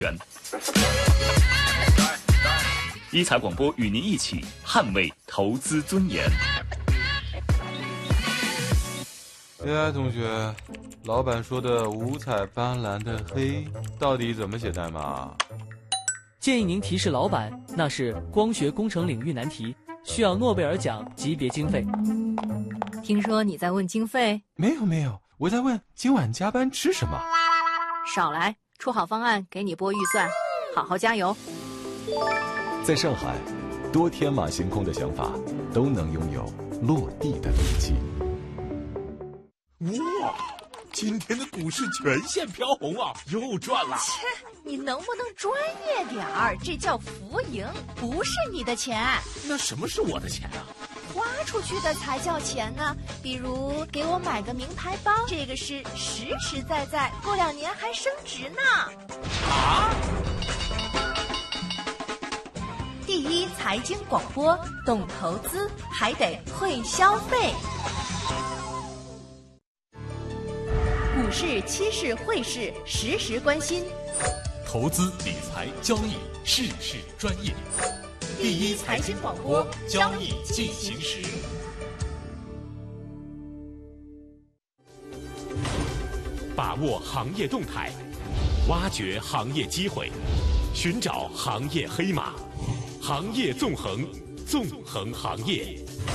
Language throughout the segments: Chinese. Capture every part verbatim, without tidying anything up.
元。一财广播与您一起捍卫投资尊严。 哎，同学，老板说的五彩斑斓的黑到底怎么写代码？ 建议您提示老板，那是光学工程领域难题，需要诺贝尔奖级别经费。 听说你在问经费？ 没有没有，我在问今晚加班吃什么。 少来，出好方案给你拨预算，好好加油。 在上海，多天马行空的想法都能拥有落地的力气。 哇，今天的股市全线飘红啊，又赚了。 切，你能不能专业点儿？这叫浮盈，不是你的钱。 那什么是我的钱啊？ 花出去的才叫钱呢。比如给我买个名牌包，这个是实实在在，过两年还升值呢。 啊！ 第一财经广播，懂投资还得会消费。股市、期市、汇市，时时关心。 投资理财交易，事事专业。第一财经广播，交易进行时。把握行业动态，挖掘行业机会，寻找行业黑马。行业纵横，纵横行业。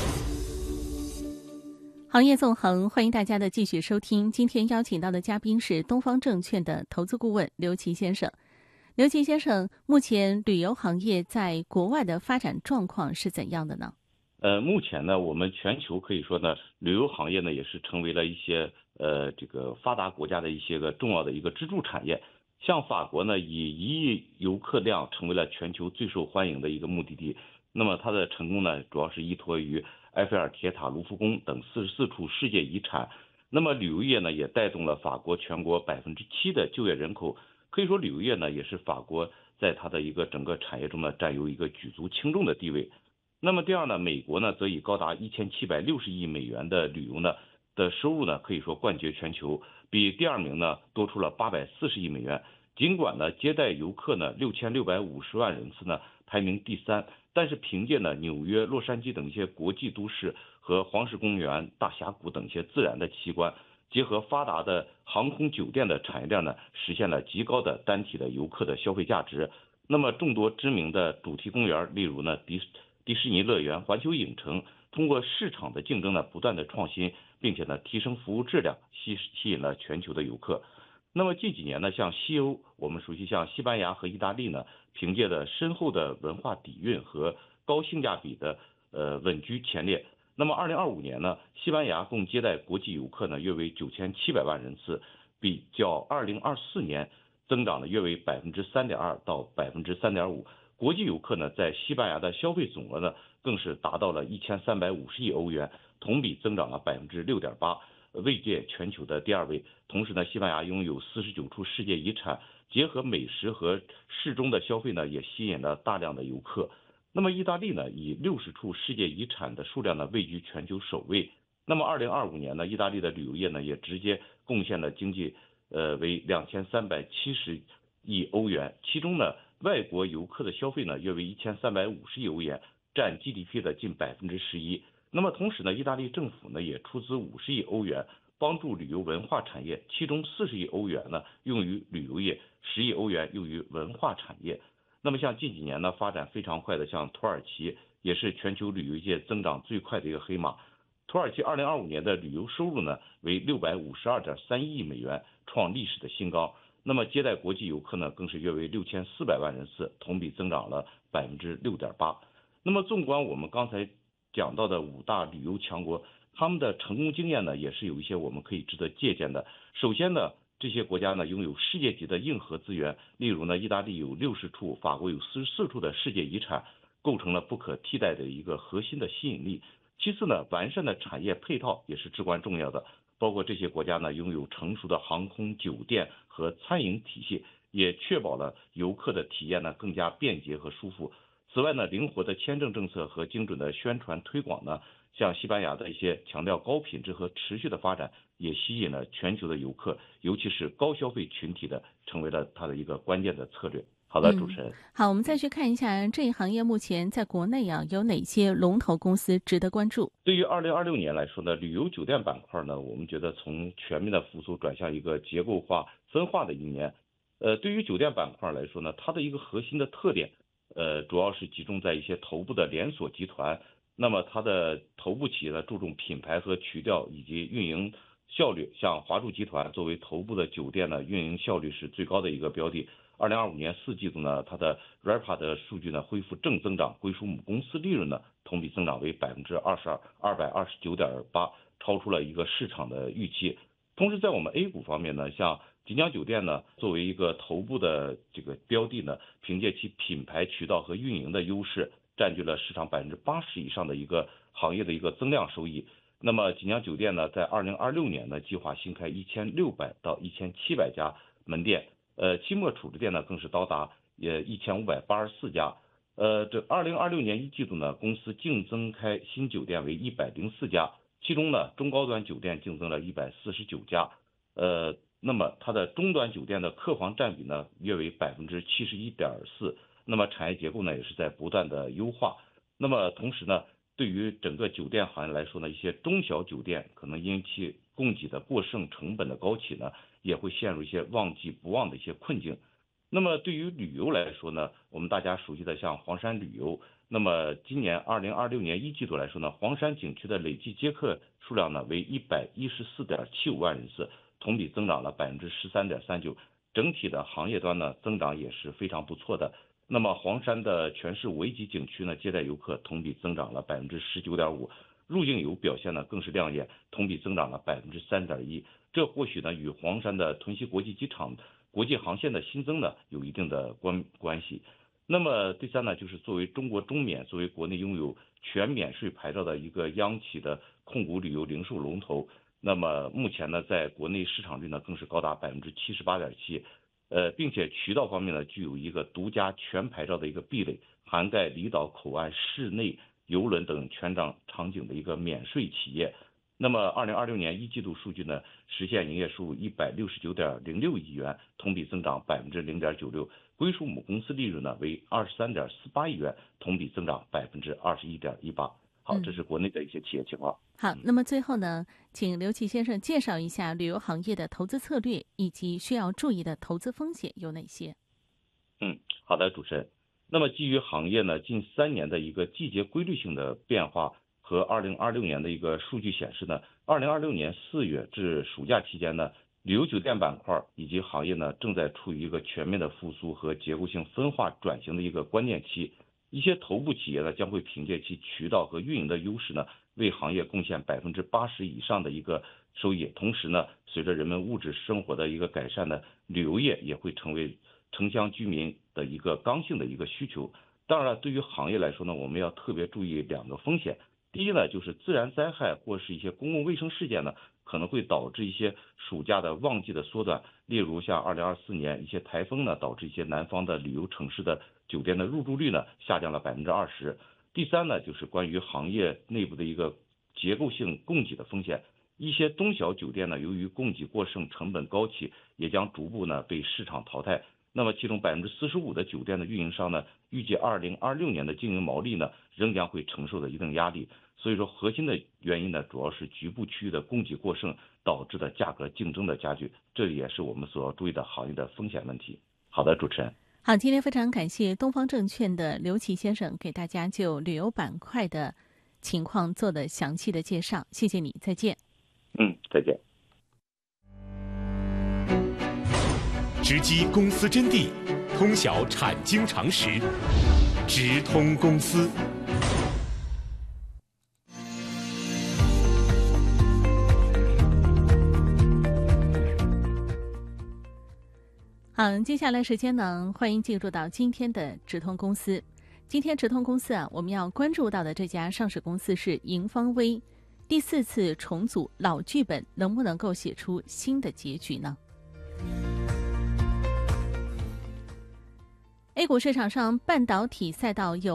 行业纵横，欢迎大家的继续收听。今天邀请到的嘉宾是东方证券的投资顾问刘琦先生。刘琦先生，目前旅游行业在国外的发展状况是怎样的呢？ 呃，目前呢，我们全球可以说呢，旅游行业呢也是成为了一些呃这个发达国家的一些个重要的一个支柱产业。像法国呢，以一亿游客量成为了全球最受欢迎的一个目的地。那么它的成功呢，主要是依托于埃菲尔铁塔、卢浮宫等四十四处世界遗产。那么旅游业呢，也带动了法国全国百分之七的就业人口。可以说，旅游业呢，也是法国在它的一个整个产业中呢，占有一个举足轻重的地位。那么第二呢，美国呢，则以高达一千七百六十亿美元的旅游呢的收入呢，可以说冠绝全球，比第二名呢多出了八百四十亿美元。尽管呢接待游客呢六千六百五十万人次呢排名第三，但是凭借呢纽约、洛杉矶等一些国际都市和黄石公园、大峡谷等一些自然的奇观，结合发达的航空酒店的产业链呢，实现了极高的单体的游客的消费价值。那么众多知名的主题公园，例如呢迪迪士尼乐园、环球影城，通过市场的竞争呢，不断的创新，并且呢提升服务质量，吸吸引了全球的游客。那么近几年呢，像西欧，我们熟悉像西班牙和意大利呢，凭借着深厚的文化底蕴和高性价比的呃稳居前列。那么二零二五年呢，西班牙共接待国际游客呢约为九千七百万人次，比较二零二四年增长了约为百分之三点二到百分之三点五。国际游客呢在西班牙的消费总额呢更是达到了一千三百五十亿欧元，同比增长了百分之六点八。位列全球的第二位。同时呢，西班牙拥有四十九处世界遗产，结合美食和适中的消费呢，也吸引了大量的游客。那么意大利呢，以六十处世界遗产的数量呢，位居全球首位。那么二零二五年呢，意大利的旅游业呢，也直接贡献了经济呃为两千三百七十亿欧元，其中呢，外国游客的消费呢，约为一千三百五十亿欧元，占 G D P 的近百分之十一。那么同时呢，意大利政府呢也出资五十亿欧元帮助旅游文化产业，其中四十亿欧元呢用于旅游业，十亿欧元用于文化产业。那么像近几年呢发展非常快的像土耳其，也是全球旅游界增长最快的一个黑马。土耳其二零二五年的旅游收入呢为六百五十二点三亿美元，创历史的新高。那么接待国际游客呢更是约为六千四百万人次，同比增长了百分之六点八。那么纵观我们刚才讲到的五大旅游强国，他们的成功经验呢，也是有一些我们可以值得借鉴的。首先呢，这些国家呢拥有世界级的硬核资源，例如呢，意大利有六十处，法国有四十四处的世界遗产，构成了不可替代的一个核心的吸引力。其次呢，完善的产业配套也是至关重要的，包括这些国家呢拥有成熟的航空、酒店和餐饮体系，也确保了游客的体验呢更加便捷和舒服。此外呢，灵活的签证政策和精准的宣传推广呢， 像西班牙的一些强调高品质和持续的发展，也吸引了全球的游客，尤其是高消费群体的，成为了它的一个关键的策略。好的，主持人。 嗯、好，我们再去看一下这一行业目前在国内啊有哪些龙头公司值得关注。 对于二零二六年来说呢，旅游酒店板块呢，我们觉得从全面的复苏转向一个结构化分化的一年。呃，对于酒店板块来说呢，它的一个核心的特点，呃，主要是集中在一些头部的连锁集团。那么它的头部企业呢，注重品牌和曲调以及运营效率。像华住集团作为头部的酒店呢，运营效率是最高的一个标的。二零二五年四季度呢，它的 R E P A 的数据呢恢复正增长，归属母公司利润呢同比增长为百分之二十二，二百二十九点八，超出了一个市场的预期。同时，在我们 A 股方面呢，像锦江酒店呢，作为一个头部的这个标的呢，凭借其品牌、渠道和运营的优势，占据了市场百分之八十以上的一个行业的一个增量收益。那么锦江酒店呢，在二零二六年呢，计划新开一千六百到一千七百家门店，呃，期末处置店呢更是到达也一千五百八十四家。呃，这二零二六年一季度呢，公司净增开新酒店为一百零四家，其中呢，中高端酒店净增了一百四十九家。呃。那么它的中端酒店的客房占比呢，约为百分之七十一点四。那么产业结构呢，也是在不断的优化。那么同时呢，对于整个酒店行业来说呢，一些中小酒店可能因其供给的过剩、成本的高企呢，也会陷入一些旺季不旺的一些困境。那么对于旅游来说呢，我们大家熟悉的像黄山旅游，那么今年二零二六年一季度来说呢，黄山景区的累计接客数量呢为一百一十四点七五万人次。同比增长了百分之十三点三九，整体的行业端呢增长也是非常不错的。那么黄山的全市五 A 级景区呢，接待游客同比增长了百分之十九点五，入境游表现呢更是亮眼，同比增长了百分之三点一。这或许呢与黄山的屯溪国际机场国际航线的新增呢有一定的关关系。那么第三呢，就是作为中国中免，作为国内拥有全免税牌照的一个央企的控股旅游零售龙头。那么目前呢，在国内市场率呢更是高达百分之七十八点七，呃，并且渠道方面呢具有一个独家全牌照的一个壁垒，涵盖离岛、口岸、室内邮轮等全场场景的一个免税企业。那么二零二六年一季度数据呢，实现营业收入一百六十九点零六亿元，同比增长百分之零点九六，归属母公司利润呢为二十三点四八亿元，同比增长百分之二十一点一八。好，这是国内的一些企业情况。 好，那么最后呢，请刘琦先生介绍一下旅游行业的投资策略以及需要注意的投资风险有哪些？ 嗯，好的，主持人。那么基于行业呢近三年的一个季节规律性的变化和二零二六年的一个数据显示呢，二零二六年四月至暑假期间呢，旅游酒店板块以及行业呢正在处于一个全面的复苏和结构性分化转型的一个关键期。一些头部企业呢将会凭借其渠道和运营的优势呢，为行业贡献百分之八十以上的一个收益。同时呢，随着人们物质生活的一个改善呢，旅游业也会成为城乡居民的一个刚性的一个需求。当然了，对于行业来说呢，我们要特别注意两个风险。第一呢，就是自然灾害或是一些公共卫生事件呢，可能会导致一些暑假的旺季的缩短。例如像二零二四年一些台风呢，导致一些南方的旅游城市的酒店的入住率呢下降了百分之二十。第三呢，就是关于行业内部的一个结构性供给的风险。一些中小酒店呢，由于供给过剩、成本高企，也将逐步呢被市场淘汰。那么其中百分之四十五的酒店的运营商呢，预计二零二六年的经营毛利呢，仍将会承受的一定压力。所以说，核心的原因呢，主要是局部区域的供给过剩导致的价格竞争的加剧，这也是我们所要注意的行业的风险问题。好的，主持人。 好，今天非常感谢东方证券的刘琦先生给大家就旅游板块的情况做的详细的介绍，谢谢你，再见。 嗯，再见。 直击公司真谛，通晓产经常识，直通公司。 好，接下来时间呢，欢迎进入到今天的直通公司。今天直通公司啊，我们要关注到的这家上市公司是盈方微。第四次重组老剧本，能不能够写出新的结局呢？ A 股市场上，半导体赛道有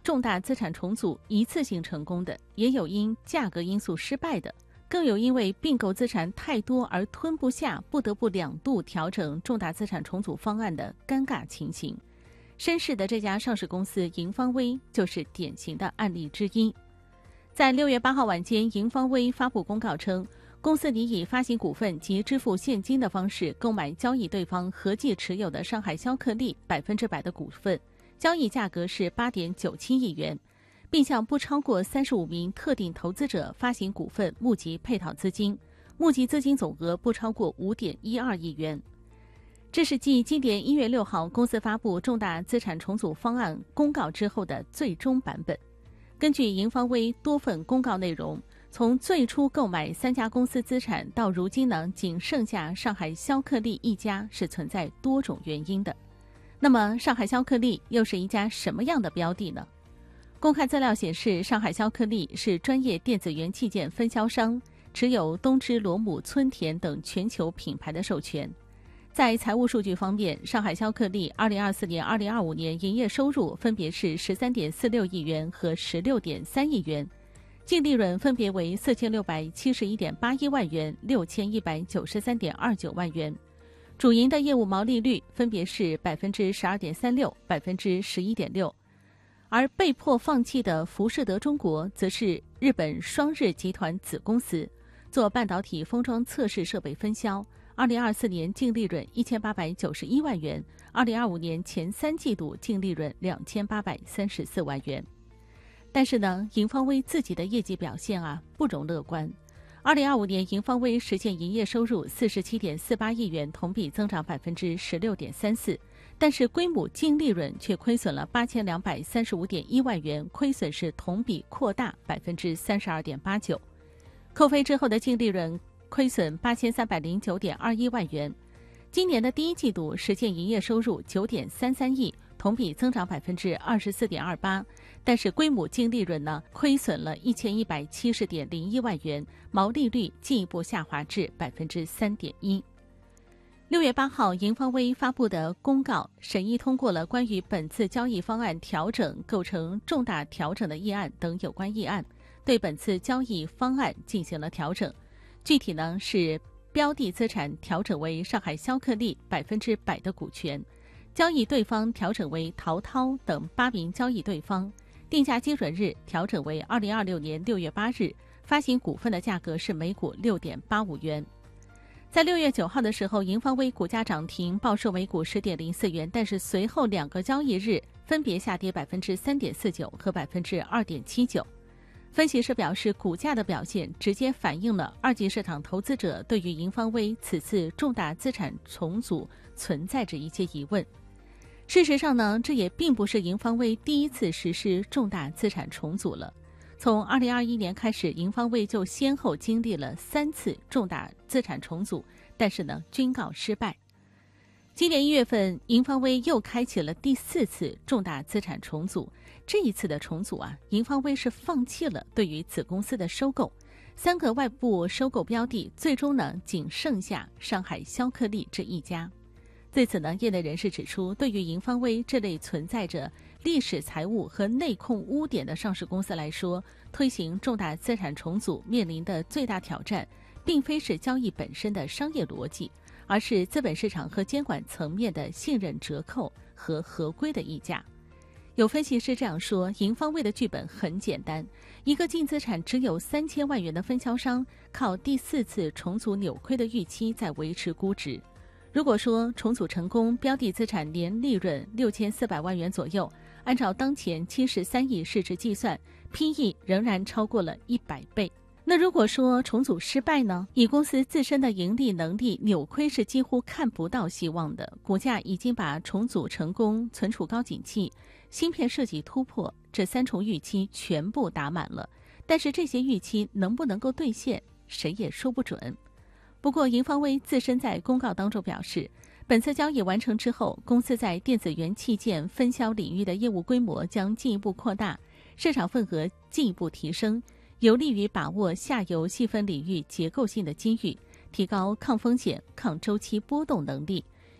重大资产重组一次性成功的，也有因价格因素失败的，更有因为并购资产太多而吞不下，不得不两度调整重大资产重组方案的尴尬情形。深市的这家上市公司盈方微就是典型的案例之一。在六月八号晚间，盈方微发布公告称，公司拟以发行股份及支付现金的方式购买交易对方合计持有的上海肖克力百分之百的股份，交易价格是 八点九七亿元，并向不超过三十五名特定投资者发行股份募集配套资金，募集资金总额不超过 五点一二亿元。这是继今年一月六号公司发布重大资产重组方案公告之后的最终版本。根据盈方微多份公告内容，从最初购买三家公司资产到如今呢，仅剩下上海肖克力一家，是存在多种原因的。那么上海肖克力又是一家什么样的标的呢？公开资料显示，上海肖克力是专业电子元器件分销商，持有东芝、罗姆、村田等全球品牌的授权。在财务数据方面，上海肖克力二零二四年、二零二五年营业收入分别是 十三点四六亿元和 十六点三亿元，净利润分别为 四千六百七十一点八一万元、六千一百九十三点二九万元。主营的业务毛利率分别是 百分之十二点三六、百分之十一点六。而被迫放弃的福士德中国则是日本双日集团子公司，做半导体封装测试设备分销。二零二四年净利润一千八百九十一万元，二零二五年前三季度净利润两千八百三十四万元。但是呢，盈方微自己的业绩表现啊不容乐观。二零二五年，盈方微实现营业收入四十七点四八亿元，同比增长百分之十六点三四，但是归母净利润却亏损了八千两百三十五点一万元，亏损是同比扩大百分之三十二点八九，扣非之后的净利润亏损八千三百零九点二一万元。今年的第一季度实现营业收入九点三三亿，同比增长百分之二十四点二八，但是归母净利润呢亏损了一千一百七十点零一万元，毛利率进一步下滑至百分之三点一。六月八号，盈方微发布的公告，审议通过了关于本次交易方案调整构成重大调整的议案等有关议案，对本次交易方案进行了调整。具体呢是标的资产调整为上海肖克力百分之百的股权，交易对方调整为陶涛等八名交易对方，定价基准日调整为二零二六年六月八日，发行股份的价格是每股六点八五元。在六月九号的时候，盈方微股价涨停，报收每股十点零四元，但是随后两个交易日分别下跌百分之三点四九和百分之二点七九。分析师表示，股价的表现直接反映了二级市场投资者对于盈方微此次重大资产重组存在着一些疑问。事实上呢，这也并不是盈方微第一次实施重大资产重组了。从二零二一年开始，盈方微就先后经历了三次重大资产重组，但是呢，均告失败。今年一月份，盈方微又开启了第四次重大资产重组。这一次的重组啊，盈方微是放弃了对于子公司的收购，三个外部收购标的最终呢，仅剩下上海肖克力这一家。对此呢，业内人士指出，对于盈方微这类存在着历史财务和内控污点的上市公司来说，推行重大资产重组面临的最大挑战，并非是交易本身的商业逻辑，而是资本市场和监管层面的信任折扣和合规的溢价。有分析师这样说，盈方微的剧本很简单，一个净资产只有三千万元的分销商，靠第四次重组扭亏的预期在维持估值。如果说重组成功，标的资产年利润六千四百万元左右，按照当前七十三亿市值计算 ，P E 仍然超过了一百倍。那如果说重组失败呢？以公司自身的盈利能力，扭亏是几乎看不到希望的。股价已经把重组成功、存储高景气、芯片设计突破这三重预期全部打满了，但是这些预期能不能够兑现，谁也说不准。不过盈方微自身在公告当中表示，本次交易完成之后，公司在电子元器件分销领域的业务规模将进一步扩大，市场份额进一步提升，有利于把握下游细分领域结构性的机遇，提高抗风险、抗周期波动能力，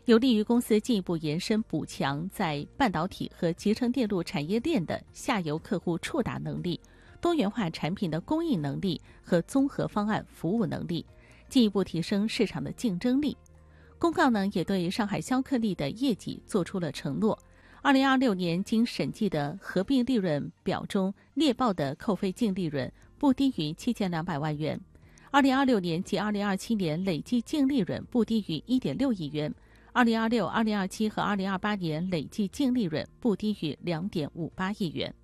有利于公司进一步延伸补强在半导体和集成电路产业链的下游客户触达能力、多元化产品的供应能力和综合方案服务能力，进一步提升市场的竞争力。公告呢也对上海肖克力的业绩做出了承诺。二零二六年经审计的合并利润表中列报的扣非净利润不低于七千两百万元。二零二六年及二零二七年累计净利润不低于一点六亿元。二零二六、二零二七和二零二八年累计净利润不低于两点五八亿元。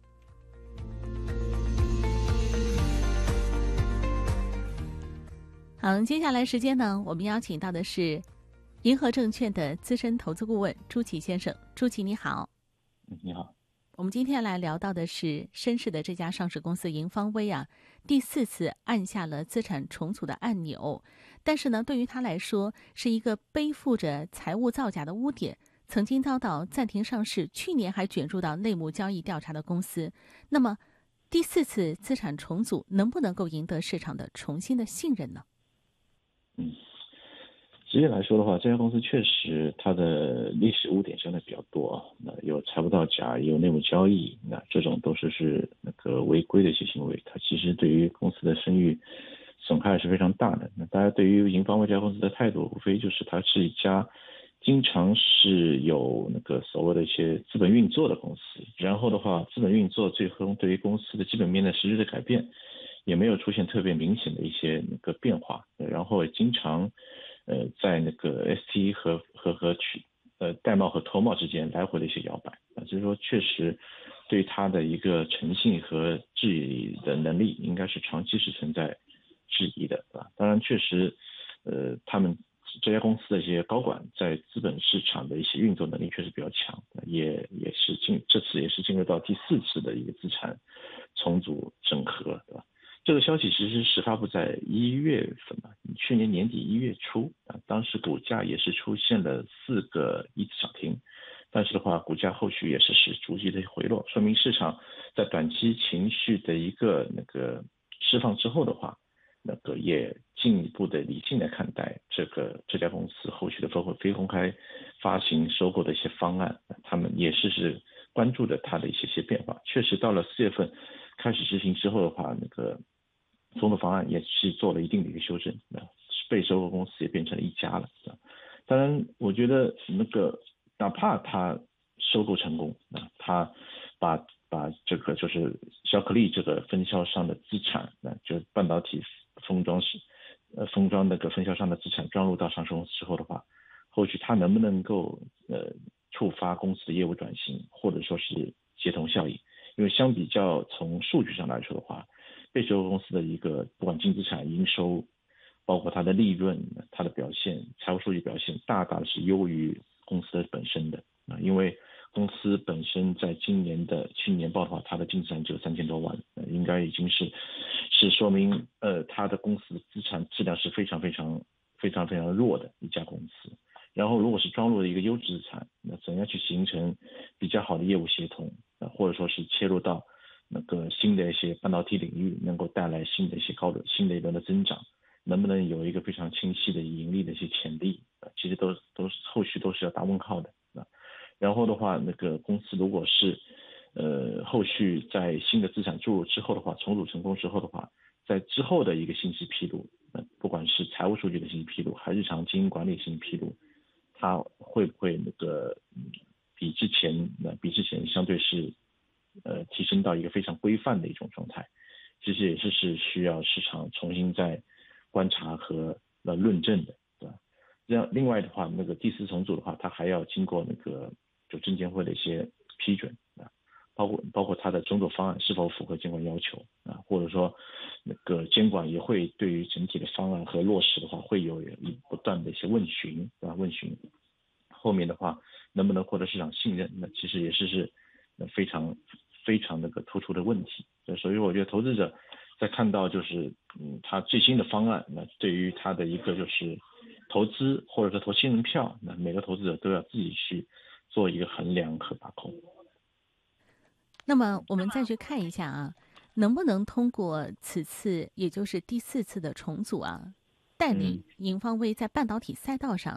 好，接下来时间呢，我们邀请到的是银河证券的资深投资顾问朱琦先生。朱琦你好。 你好。 我们今天来聊到的是深市的这家上市公司银方威啊，第四次按下了资产重组的按钮，但是呢，对于他来说是一个背负着财务造假的污点，曾经遭到暂停上市，去年还卷入到内幕交易调查的公司。那么，第四次资产重组能不能够赢得市场的重新的信任呢？ 嗯。直接来说的话，这家公司确实它的历史污点相对比较多啊，那有财务造假，也有内幕交易，那这种都是是那个违规的一些行为，它其实对于公司的声誉损害是非常大的。那大家对于银方威这家公司的态度，无非就是它是一家经常是有那个所谓的一些资本运作的公司，然后的话，资本运作最后对于公司的基本面的实质的改变，也没有出现特别明显的一些那个变化，然后经常。呃，在那个 S T 和和和取呃戴帽和脱帽之间来回的一些摇摆啊，就是说确实对它的一个诚信和治理的能力，应该是长期是存在质疑的啊。当然，确实，呃，他们这家公司的一些高管在资本市场的一些运作能力确实比较强，也也是进这次也是进入到第四次的一个资产重组整合，对吧？这个消息其实是发布在一月份嘛，去年年底一月初啊，当时股价也是出现了四个一字涨停，但是的话，股价后续也是是逐级的回落，说明市场在短期情绪的一个那个释放之后的话，那个也进一步的理性的看待这个这家公司后续的包括非公开发行收购的一些方案，他们也是是关注着它的一些些变化。确实到了四月份开始执行之后的话，那个重组方案也是做了一定的一个修正，被收购公司也变成了一家了。当然，我觉得那个哪怕他收购成功，他把把这个就是肖克力这个分销商的资产，就是半导体封装是呃封装那个分销商的资产装入到上市公司之后的话，后续他能不能够呃触发公司的业务转型，或者说是协同效应？因为相比较从数据上来说的话，被收购公司的一个不管净资产、营收，包括它的利润、它的表现、财务数据表现，大大是优于公司的本身的啊。因为公司本身在今年的去年报的话，它的净资产只有三千多万，应该已经是是说明呃它的公司资产质量是非常非常非常非常弱的一家公司。然后如果是装入了一个优质资产，那怎样去形成比较好的业务协同，或者说是切入到那个新的一些半导体领域，能够带来新的一些高的新的一轮的增长，能不能有一个非常清晰的盈利的一些潜力，其实都都是后续都是要打问号的。然后的话，那个公司如果是呃后续在新的资产注入之后的话，重组成功之后的话，在之后的一个信息披露，呃不管是财务数据的信息披露，还是日常经营管理信息披露，它会不会那个、嗯、比之前那、呃、比之前相对是呃提升到一个非常规范的一种状态，其实也是是需要市场重新再观察和呃论证的，对吧？这样另外的话，那个第四重组的话，它还要经过那个就证监会的一些批准啊，包括包括它的重组方案是否符合监管要求啊，或者说那个监管也会对于整体的方案和落实的话，会有不断的一些问询啊问询，后面的话能不能获得市场信任，那其实也是是非常非常那个突出的问题。所以我觉得投资者在看到就是嗯它最新的方案，那对于它的一个就是投资或者是投信任票，那每个投资者都要自己去做一个衡量和把控。 那么我们再去看一下啊，能不能通过此次也就是第四次的重组啊，带领银方威在半导体赛道上打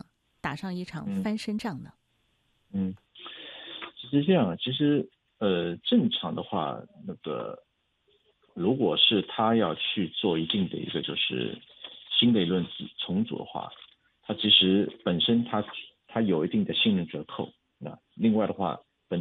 打上一场嗯翻身仗呢？ 嗯，其实这样，其实呃，正常的话，那个如果是他要去做一定的一个就是新的一轮重组的话，他其实本身他他有一定的信任折扣。那另外的话，